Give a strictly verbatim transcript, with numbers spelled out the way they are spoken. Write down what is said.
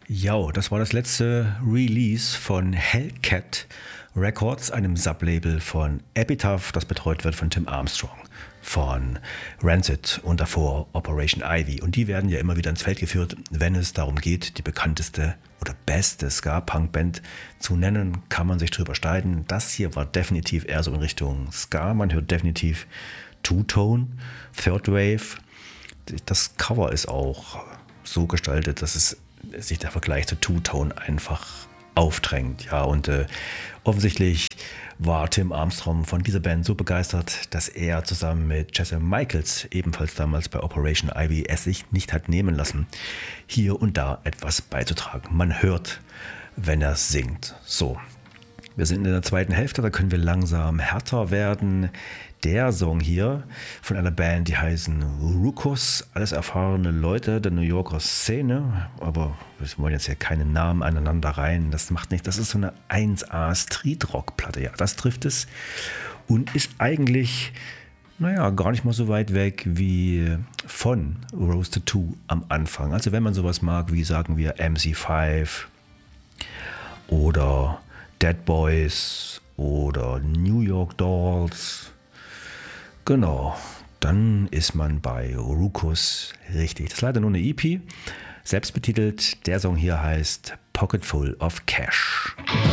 Ja, das war das letzte Release von Hellcat Records, einem Sublabel von Epitaph, das betreut wird von Tim Armstrong, von Rancid und davor Operation Ivy. Und die werden ja immer wieder ins Feld geführt, wenn es darum geht, die bekannteste oder beste Ska-Punk-Band zu nennen, kann man sich drüber streiten. Das hier war definitiv eher so in Richtung Ska. Man hört definitiv Two-Tone, Third Wave. Das Cover ist auch so gestaltet, dass es sich der Vergleich zu Two-Tone einfach aufdrängt. Ja, und äh, offensichtlich war Tim Armstrong von dieser Band so begeistert, dass er zusammen mit Jesse Michaels, ebenfalls damals bei Operation Ivy, es sich nicht hat nehmen lassen, hier und da etwas beizutragen. Man hört, wenn er singt. So, wir sind in der zweiten Hälfte, da können wir langsam härter werden. Der Song hier von einer Band, die heißen Rukos, alles erfahrene Leute der New Yorker Szene, aber wir wollen jetzt hier keine Namen aneinander rein, das macht nichts, das ist so eine eins A Street-Rock-Platte, ja, das trifft es und ist eigentlich, naja, gar nicht mal so weit weg wie von Rose Tattoo am Anfang. Also wenn man sowas mag, wie sagen wir M C fünf oder Dead Boys oder New York Dolls, genau, dann ist man bei Rukos richtig. Das ist leider nur eine E P, selbst betitelt. Der Song hier heißt Pocketful of Cash.